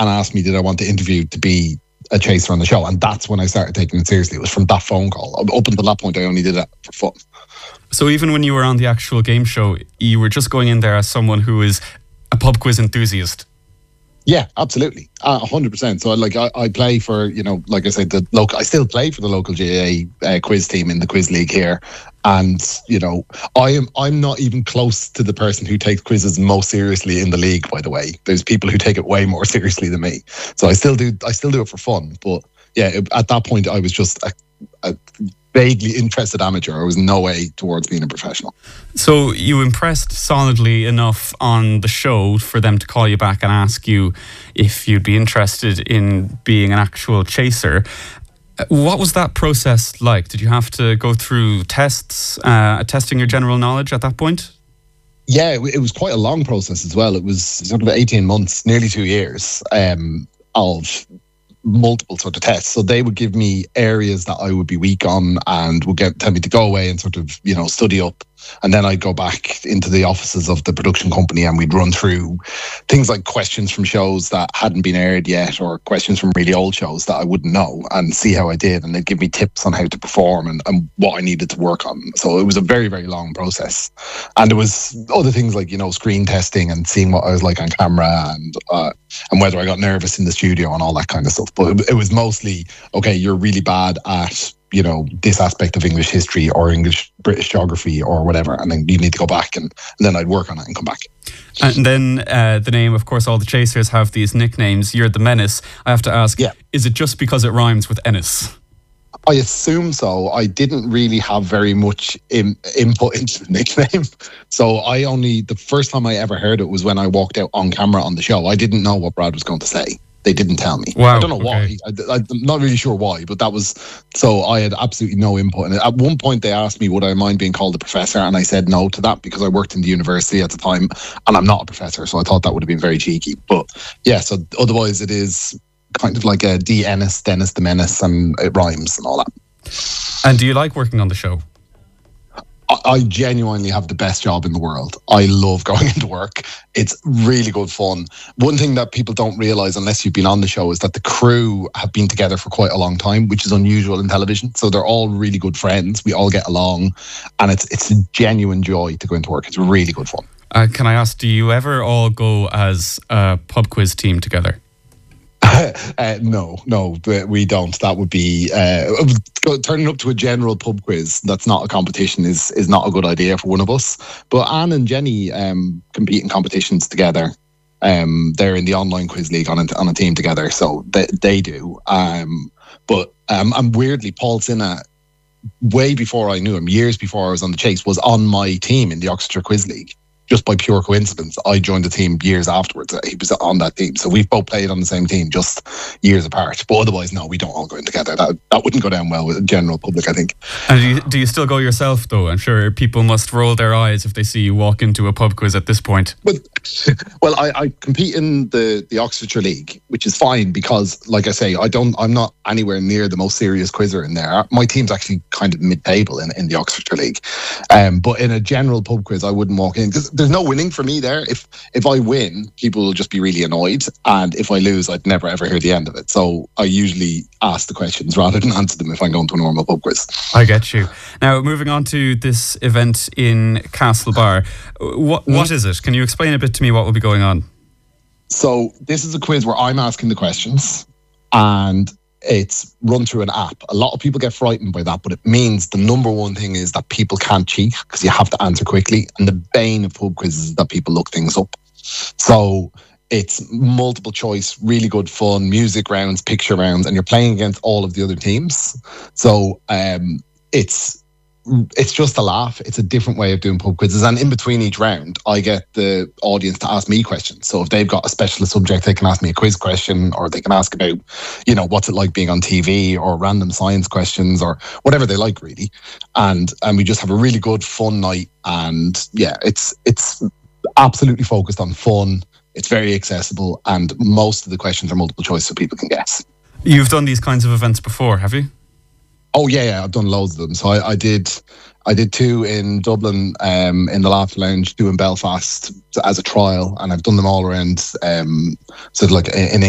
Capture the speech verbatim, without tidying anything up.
and asked me did I want to interview to be a chaser on the show, and that's when I started taking it seriously. It was from that phone call. Up until that point, I only did it for fun. So even when you were on the actual game show, you were just going in there as someone who is a pub quiz enthusiast? Yeah, absolutely, a hundred percent. So, like, I, I play for, you know, like I said, the local. I still play for the local G A A uh, quiz team in the quiz league here, and you know, I am. I'm not even close to the person who takes quizzes most seriously in the league. By the way, there's people who take it way more seriously than me. So I still do. I still do it for fun. But yeah, it, at that point, I was just a, a vaguely interested amateur. I was no way towards being a professional. So you impressed solidly enough on the show for them to call you back and ask you if you'd be interested in being an actual chaser. What was that process like? Did you have to go through tests, uh, testing your general knowledge at that point? Yeah, it was quite a long process as well. It was sort of eighteen months, nearly two years um, of multiple sort of tests. So they would give me areas that I would be weak on and would get tell me to go away and sort of, you know, study up. And then I'd go back into the offices of the production company and we'd run through things like questions from shows that hadn't been aired yet, or questions from really old shows that I wouldn't know, and see how I did. And they'd give me tips on how to perform and, and what I needed to work on. So it was a very, very long process. And there was other things like, you know, screen testing and seeing what I was like on camera, and uh, and whether I got nervous in the studio and all that kind of stuff. But it, it was mostly, okay, you're really bad at, you know, this aspect of English history or English British geography or whatever, and then you need to go back, and, and then I'd work on it and come back. And then uh, the name, of course, all the chasers have these nicknames. You're the Menace. I have to ask, yeah. Is it just because it rhymes with Ennis? I assume so. I didn't really have very much in, input into the nickname. So I only, the first time I ever heard it was when I walked out on camera on the show. I didn't know what Brad was going to say. They didn't tell me. Wow, I don't know okay. why. I, I'm not really sure why, but that was, so I had absolutely no input in it. At one point they asked me, would I mind being called a professor? And I said no to that because I worked in the university at the time and I'm not a professor. So I thought that would have been very cheeky. But yeah, so otherwise it is kind of like a D Ennis, Dennis the Menace, and it rhymes and all that. And do you like working on the show? I genuinely have the best job in the world. I love going into work. It's really good fun. One thing that people don't realise unless you've been on the show is that the crew have been together for quite a long time, which is unusual in television. So they're all really good friends. We all get along, and it's it's a genuine joy to go into work. It's really good fun. Uh, can I ask, do you ever all go as a pub quiz team together? uh, no, no, we don't. That would be uh, turning up to a general pub quiz that's not a competition is is not a good idea for one of us. But Anne and Jenny um, compete in competitions together. Um, they're in the online quiz league on a, on a team together, so they they do. Um, but um, and weirdly, Paul Sinna, way before I knew him, years before I was on the Chase, was on my team in the Oxfordshire Quiz League. Just by pure coincidence, I joined the team years afterwards. He was on that team. So we've both played on the same team, just years apart. But otherwise, no, we don't all go in together. That that wouldn't go down well with the general public, I think. And do you, do you still go yourself, though? I'm sure people must roll their eyes if they see you walk into a pub quiz at this point. Well, well I, I compete in the, the Oxfordshire League, which is fine because, like I say, I don't, I'm not anywhere near the most serious quizzer in there. My team's actually kind of mid-table in, in the Oxfordshire League. Um, but in a general pub quiz, I wouldn't walk in because there's no winning for me there. If if I win, people will just be really annoyed, and if I lose, I'd never ever hear the end of it. So I usually ask the questions rather than answer them if I'm going to a normal pub quiz. I get you. Now, moving on to this event in Castlebar, what what mm. is it? Can you explain a bit to me what will be going on? So this is a quiz where I'm asking the questions, and it's run through an app. A lot of people get frightened by that, but it means the number one thing is that people can't cheat because you have to answer quickly. And the bane of pub quizzes is that people look things up. So it's multiple choice, really good fun, music rounds, picture rounds, and you're playing against all of the other teams. So um, it's it's just a laugh. It's a different way of doing pub quizzes. And in between each round, I get the audience to ask me questions. So if they've got a specialist subject, they can ask me a quiz question, or they can ask about, you know, what's it like being on T V, or random science questions, or whatever they like, really. And and we just have a really good, fun night. And yeah, it's it's absolutely focused on fun. It's very accessible, and most of the questions are multiple choice, so people can guess. You've done these kinds of events before, have you? Oh yeah, yeah, I've done loads of them. So I, I did, I did two in Dublin, um, in the Laughter Lounge, two in Belfast as a trial, and I've done them all around, um, so like in